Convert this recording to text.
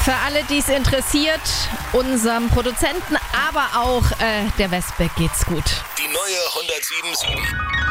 Für alle, die es interessiert, unserem Produzenten, aber auch der Wespe geht's gut. Die neue 107.7.